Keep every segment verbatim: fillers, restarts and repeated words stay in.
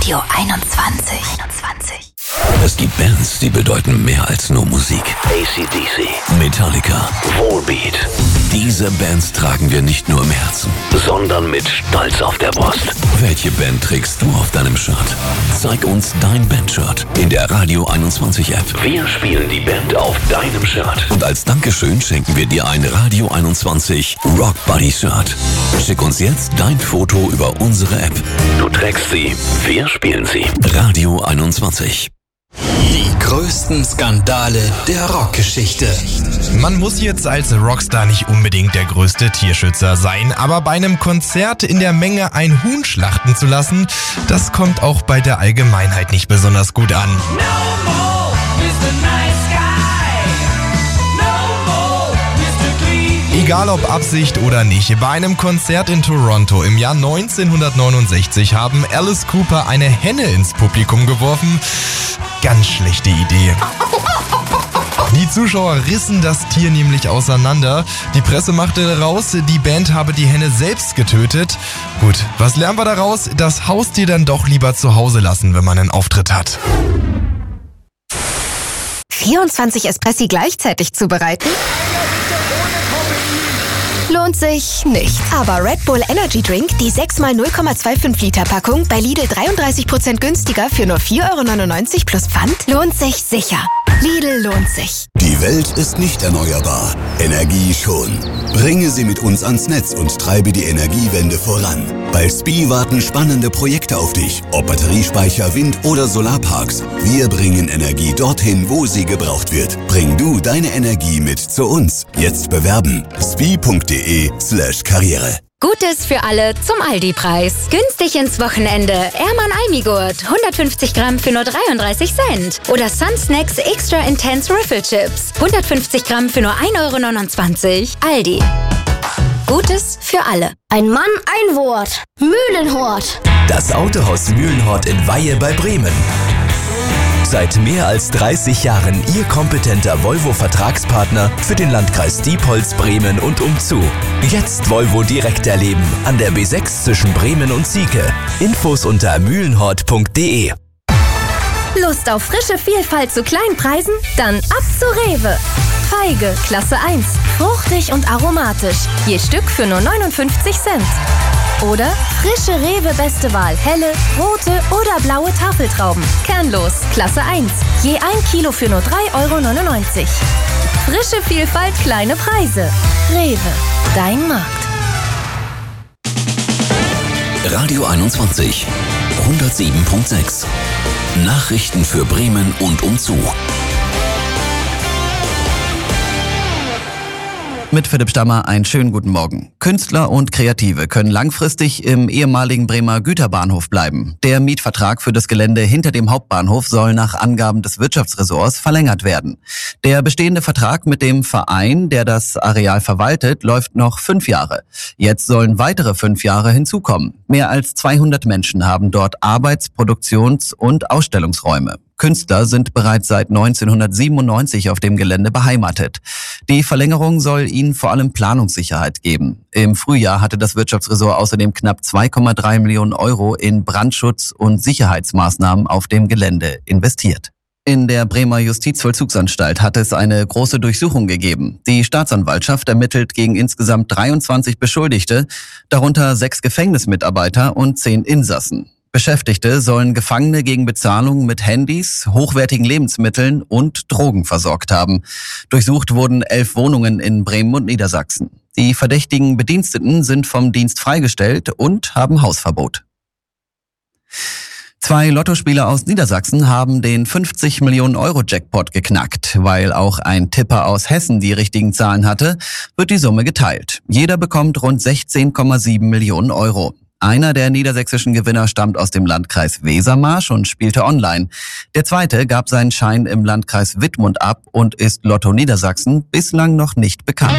Radio einundzwanzig. einundzwanzig. Es gibt Bands, die bedeuten mehr als nur Musik. A C D C, Metallica, Volbeat. Diese Bands tragen wir nicht nur im Herzen, sondern mit Stolz auf der Brust. Welche Band trägst du auf deinem Shirt? Zeig uns dein Bandshirt in der Radio einundzwanzig App. Wir spielen die Band auf deinem Shirt. Und als Dankeschön schenken wir dir ein Radio einundzwanzig Rock Buddy Shirt. Schick uns jetzt dein Foto über unsere App. Du trägst sie, wir spielen sie. Radio einundzwanzig. Die größten Skandale der Rockgeschichte. Man muss jetzt als Rockstar nicht unbedingt der größte Tierschützer sein, aber bei einem Konzert in der Menge ein Huhn schlachten zu lassen, das kommt auch bei der Allgemeinheit nicht besonders gut an. No more, Mister Nice Guy. No more, Mister Clean. Egal ob Absicht oder nicht, bei einem Konzert in Toronto im Jahr neunzehnhundertneunundsechzig haben Alice Cooper eine Henne ins Publikum geworfen. Ganz schlechte Idee. Die Zuschauer rissen das Tier nämlich auseinander. Die Presse machte raus, die Band habe die Henne selbst getötet. Gut, was lernen wir daraus? Das Haustier dann doch lieber zu Hause lassen, wenn man einen Auftritt hat. vierundzwanzig Espressi gleichzeitig zubereiten? Lohnt sich nicht. Aber Red Bull Energy Drink, die sechs mal null Komma fünfundzwanzig Liter Packung, bei Lidl dreiunddreißig Prozent günstiger für nur vier Euro neunundneunzig plus Pfand, lohnt sich sicher. Lidl lohnt sich. Die Welt ist nicht erneuerbar, Energie schon. Bringe sie mit uns ans Netz und treibe die Energiewende voran. Bei S P I warten spannende Projekte auf dich, ob Batteriespeicher, Wind- oder Solarparks. Wir bringen Energie dorthin, wo sie gebraucht wird. Bring du deine Energie mit zu uns. Jetzt bewerben. spi.de slash Karriere. Gutes für alle zum Aldi-Preis. Günstig ins Wochenende. Erman Almigurt. hundertfünfzig Gramm für nur dreiunddreißig Cent. Oder Sun Snacks Extra Intense Riffle Chips. hundertfünfzig Gramm für nur ein Euro neunundzwanzig. Aldi. Gutes für alle. Ein Mann, ein Wort. Mühlenhort. Das Autohaus Mühlenhort in Weihe bei Bremen. Seit mehr als dreißig Jahren Ihr kompetenter Volvo-Vertragspartner für den Landkreis Diepholz, Bremen und umzu. Jetzt Volvo direkt erleben an der B sechs zwischen Bremen und Sieke. Infos unter mühlenhort punkt de. Lust auf frische Vielfalt zu kleinen Preisen? Dann ab zu Rewe. Feige, Klasse eins. Fruchtig und aromatisch. Je Stück für nur neunundfünfzig Cent. Oder frische Rewe Beste Wahl, helle, rote oder blaue Tafeltrauben. Kernlos, Klasse eins. Je ein Kilo für nur drei Euro neunundneunzig. Frische Vielfalt, kleine Preise. Rewe, dein Markt. Radio einundzwanzig, hundertsieben Komma sechs. Nachrichten für Bremen und umzu. Mit Philipp Stammer einen schönen guten Morgen. Künstler und Kreative können langfristig im ehemaligen Bremer Güterbahnhof bleiben. Der Mietvertrag für das Gelände hinter dem Hauptbahnhof soll nach Angaben des Wirtschaftsressorts verlängert werden. Der bestehende Vertrag mit dem Verein, der das Areal verwaltet, läuft noch fünf Jahre. Jetzt sollen weitere fünf Jahre hinzukommen. Mehr als zweihundert Menschen haben dort Arbeits-, Produktions- und Ausstellungsräume. Künstler sind bereits seit neunzehnhundertsiebenundneunzig auf dem Gelände beheimatet. Die Verlängerung soll ihnen vor allem Planungssicherheit geben. Im Frühjahr hatte das Wirtschaftsressort außerdem knapp zwei Komma drei Millionen Euro in Brandschutz- und Sicherheitsmaßnahmen auf dem Gelände investiert. In der Bremer Justizvollzugsanstalt hat es eine große Durchsuchung gegeben. Die Staatsanwaltschaft ermittelt gegen insgesamt dreiundzwanzig Beschuldigte, darunter sechs Gefängnismitarbeiter und zehn Insassen. Beschäftigte sollen Gefangene gegen Bezahlung mit Handys, hochwertigen Lebensmitteln und Drogen versorgt haben. Durchsucht wurden elf Wohnungen in Bremen und Niedersachsen. Die verdächtigen Bediensteten sind vom Dienst freigestellt und haben Hausverbot. Zwei Lottospieler aus Niedersachsen haben den fünfzig Millionen Euro Jackpot geknackt. Weil auch ein Tipper aus Hessen die richtigen Zahlen hatte, wird die Summe geteilt. Jeder bekommt rund sechzehn Komma sieben Millionen Euro. Einer der niedersächsischen Gewinner stammt aus dem Landkreis Wesermarsch und spielte online. Der zweite gab seinen Schein im Landkreis Wittmund ab und ist Lotto Niedersachsen bislang noch nicht bekannt.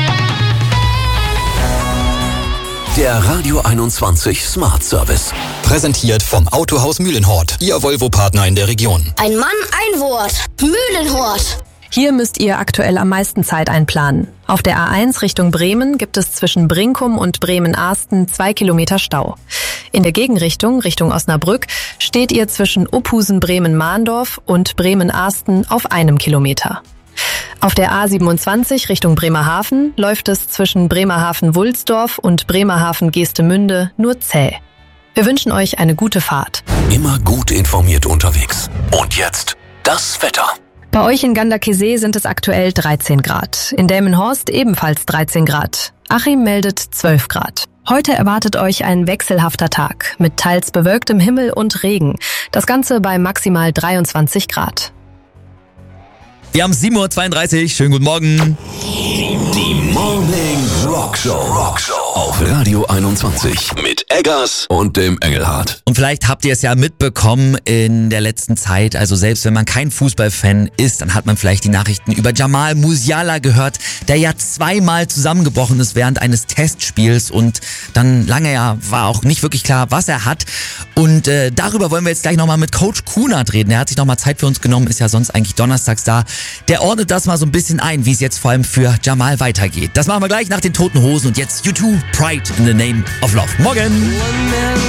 Der Radio einundzwanzig Smart Service. Präsentiert vom Autohaus Mühlenhort, Ihr Volvo-Partner in der Region. Ein Mann, ein Wort. Mühlenhort. Hier müsst ihr aktuell am meisten Zeit einplanen. Auf der A eins Richtung Bremen gibt es zwischen Brinkum und Bremen-Ahsten zwei Kilometer Stau. In der Gegenrichtung, Richtung Osnabrück, steht ihr zwischen Uphusen-Bremen-Mahndorf und Bremen-Ahsten auf einem Kilometer. Auf der A siebenundzwanzig Richtung Bremerhaven läuft es zwischen Bremerhaven-Wulsdorf und Bremerhaven-Geestemünde nur zäh. Wir wünschen euch eine gute Fahrt. Immer gut informiert unterwegs. Und jetzt das Wetter. Bei euch in Ganderkesee sind es aktuell dreizehn Grad. In Delmenhorst ebenfalls dreizehn Grad. Achim meldet zwölf Grad. Heute erwartet euch ein wechselhafter Tag mit teils bewölktem Himmel und Regen. Das Ganze bei maximal dreiundzwanzig Grad. Wir haben sieben Uhr zweiunddreißig. Schönen guten Morgen. Die Morning Rock Show. Rock Show auf Radio einundzwanzig mit Eggers und dem Engelhardt. Und vielleicht habt ihr es ja mitbekommen in der letzten Zeit, also selbst wenn man kein Fußballfan ist, dann hat man vielleicht die Nachrichten über Jamal Musiala gehört, der ja zweimal zusammengebrochen ist während eines Testspiels und dann lange ja war auch nicht wirklich klar, was er hat. Und äh, darüber wollen wir jetzt gleich nochmal mit Coach Kunert reden. Er hat sich nochmal Zeit für uns genommen, ist ja sonst eigentlich donnerstags da. Der ordnet das mal so ein bisschen ein, wie es jetzt vor allem für Jamal weitergeht. Das machen wir gleich nach den Toten Hosen und jetzt U zwei, Pride in the Name of Love. Morgen!